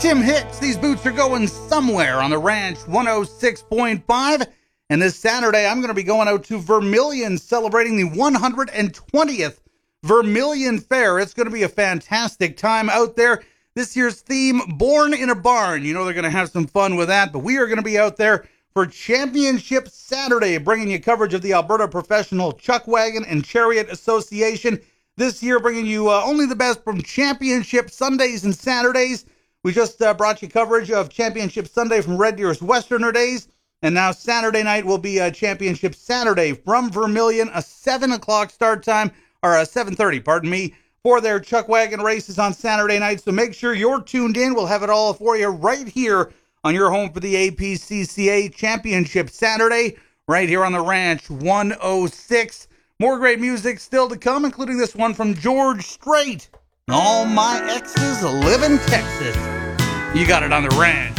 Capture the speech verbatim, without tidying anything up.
Tim Hicks. These boots are going somewhere on the Ranch one oh six point five. And this Saturday, I'm going to be going out to Vermilion, celebrating the one hundred twentieth Vermilion Fair. It's going to be a fantastic time out there. This year's theme, Born in a Barn. You know they're going to have some fun with that, but we are going to be out there for Championship Saturday, bringing you coverage of the Alberta Professional Chuckwagon and Chariot Association. This year, bringing you uh, only the best from Championship Sundays and Saturdays. We just uh, brought you coverage of Championship Sunday from Red Deer's Westerner Days. And now Saturday night will be a Championship Saturday from Vermilion, a seven o'clock start time, or a seven thirty, pardon me, for their Chuckwagon races on Saturday night. So make sure you're tuned in. We'll have it all for you right here on your home for the A P C C A Championship Saturday, right here on the Ranch one oh six. More great music still to come, including this one from George Strait. All my exes live in Texas. You got it on the Ranch.